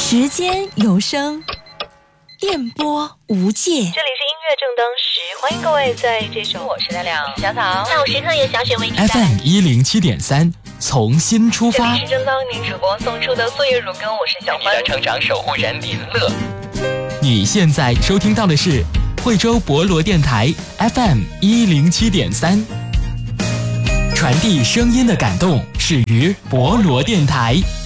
时间有声，电波无界。这里是音乐正当时，欢迎各位在这首我是亮亮小草下午时刻由小雪为你带来 FM107.3，从新出发。 这里是正当女主播送出的岁月如歌，我是小欢。 成长守护人林乐。 你现在收听到的是惠州博罗电台 FM107.3，传递声音的感动始于博罗电台。